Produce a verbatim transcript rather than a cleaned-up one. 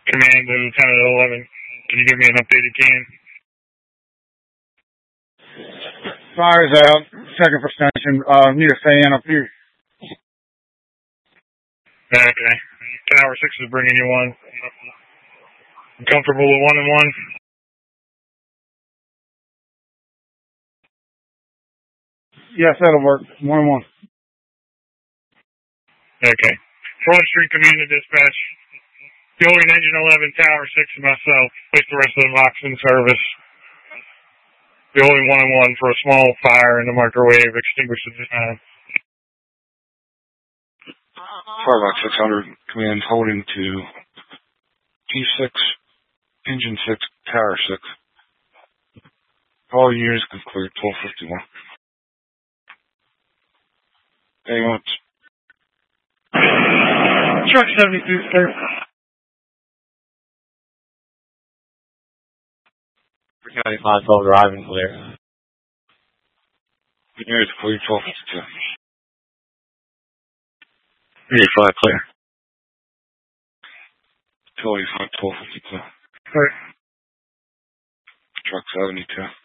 Command to Lieutenant eleven. Can you give me an update again? Fire's out. Second for extension. Uh, need a fan up here. Okay. Tower six is bringing you one. You comfortable with one and one? Yes, that'll work. One and one. Okay. Broad Street Command to dispatch. Going engine eleven, Tower six, and myself. Place the rest of the box in service. The only one and one for a small fire in the microwave. Extinguished at this time. Firelock six hundred, command holding to T six, engine six, Tower six. All units can clear twelve fifty-one. Ambulance. Truck seventy-two, sir. three ninety-five, twelve driving clear. Units clear twelve fifty-two. three eighty-five clear. two eighty-five, twelve fifty-two. Right. Truck seventy-two.